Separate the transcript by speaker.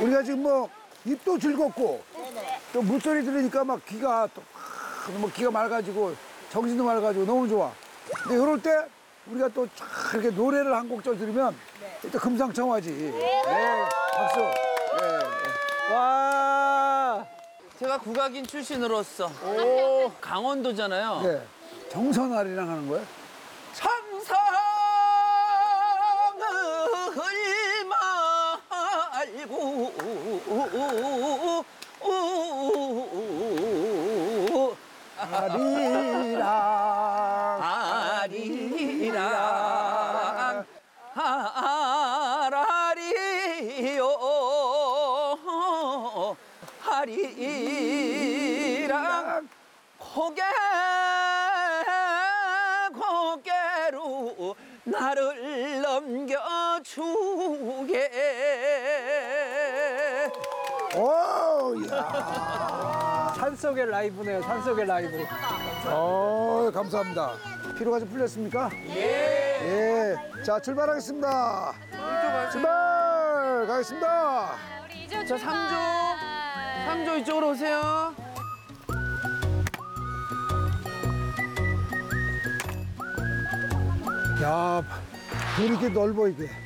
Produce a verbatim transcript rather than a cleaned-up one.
Speaker 1: 우리가 지금 뭐 입도 즐겁고 또 물소리 들으니까 막 귀가 또 뭐 귀가 맑아지고 정신도 맑아지고 너무 좋아. 근데 이럴 때 우리가 또 쫙 이렇게 노래를 한 곡 좀 들으면 또 금상첨화지. 네, 박수. 네.
Speaker 2: 와. 제가 국악인 출신으로서 오. 강원도잖아요.
Speaker 1: 네. 정선아리랑 하는 거야?
Speaker 2: 상상을 말고
Speaker 1: 아리랑
Speaker 2: 아리랑 아라리요 아리랑 고개 고개로 나를 넘겨주게.
Speaker 1: 오, 야.
Speaker 3: 산속의 라이브네요, 산속의 라이브.
Speaker 1: 어, 감사합니다. 피로가 좀 풀렸습니까? 예. 예. 자, 출발하겠습니다. 출발! 가겠습니다.
Speaker 4: 우리 이제
Speaker 2: 자, 삼조. 삼조 이쪽으로 오세요.
Speaker 1: 야, 배 이렇게 넓어, 이게.